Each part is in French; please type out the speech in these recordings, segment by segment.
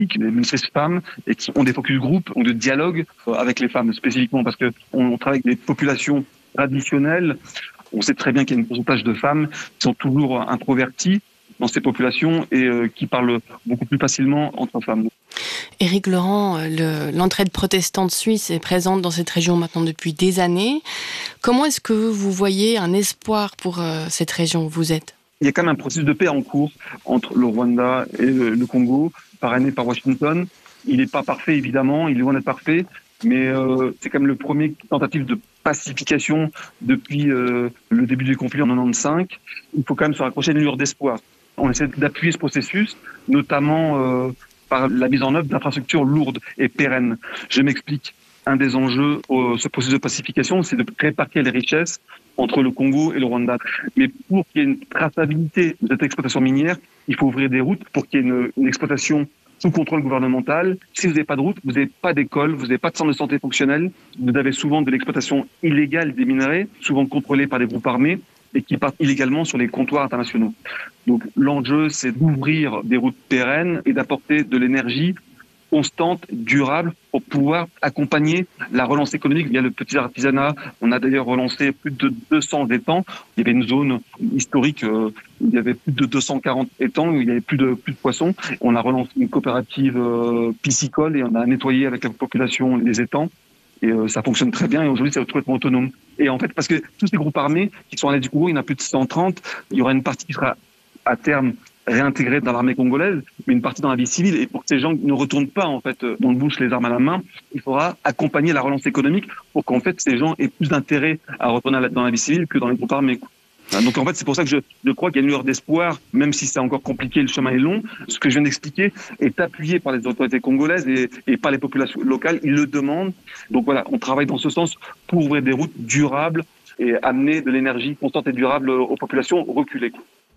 politiques, des ministres femmes, et qui ont des focus group, ont de dialogue avec les femmes spécifiquement, parce que on travaille avec des populations traditionnelles. On sait très bien qu'il y a un pourcentage de femmes qui sont toujours introverties dans ces populations et qui parlent beaucoup plus facilement entre femmes. Éric Laurent, l'entraide protestante suisse est présente dans cette région maintenant depuis des années. Comment est-ce que vous voyez un espoir pour cette région où vous êtes ? Il y a quand même un processus de paix en cours entre le Rwanda et le Congo, parrainé par Washington. Il n'est pas parfait, évidemment, il est loin d'être parfait, mais c'est quand même le premier tentative de pacification depuis le début du conflit en 1995. Il faut quand même se raccrocher à une lueur d'espoir. On essaie d'appuyer ce processus, notamment par la mise en œuvre d'infrastructures lourdes et pérennes. Je m'explique. Un des enjeux de ce processus de pacification, c'est de répartir les richesses entre le Congo et le Rwanda. Mais pour qu'il y ait une traçabilité de cette exploitation minière, il faut ouvrir des routes pour qu'il y ait une exploitation sous contrôle gouvernemental. Si vous n'avez pas de route, vous n'avez pas d'école, vous n'avez pas de centre de santé fonctionnel, vous avez souvent de l'exploitation illégale des minerais, souvent contrôlée par des groupes armés, et qui partent illégalement sur les comptoirs internationaux. Donc l'enjeu, c'est d'ouvrir des routes pérennes et d'apporter de l'énergie constante, durable, pour pouvoir accompagner la relance économique via le petit artisanat. On a d'ailleurs relancé plus de 200 étangs. Il y avait une zone historique où il y avait plus de 240 étangs, où il y avait plus de poissons. On a relancé une coopérative piscicole et on a nettoyé avec la population les étangs. Et ça fonctionne très bien et aujourd'hui c'est complètement autonome. Et en fait, parce que tous ces groupes armés qui sont allés du Congo, il y en a plus de 130, il y aura une partie qui sera à terme réintégrée dans l'armée congolaise, mais une partie dans la vie civile. Et pour que ces gens ne retournent pas en fait dans le bush les armes à la main, il faudra accompagner la relance économique pour qu'en fait ces gens aient plus d'intérêt à retourner dans la vie civile que dans les groupes armés. Donc en fait, c'est pour ça que je crois qu'il y a une lueur d'espoir, même si c'est encore compliqué, le chemin est long. Ce que je viens d'expliquer est appuyé par les autorités congolaises et par les populations locales. Ils le demandent. Donc voilà, on travaille dans ce sens pour ouvrir des routes durables et amener de l'énergie constante et durable aux populations reculées.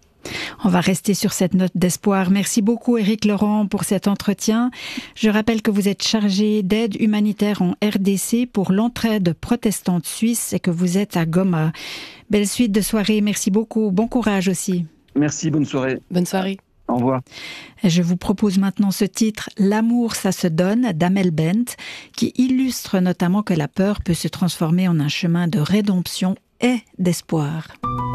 On va rester sur cette note d'espoir. Merci beaucoup Éric Laurent pour cet entretien. Je rappelle que vous êtes chargé d'aide humanitaire en RDC pour l'entraide protestante suisse et que vous êtes à Goma. Belle suite de soirée, merci beaucoup. Bon courage aussi. Merci, bonne soirée. Bonne soirée. Au revoir. Je vous propose maintenant ce titre « L'amour, ça se donne » d'Amel Bent, qui illustre notamment que la peur peut se transformer en un chemin de rédemption et d'espoir.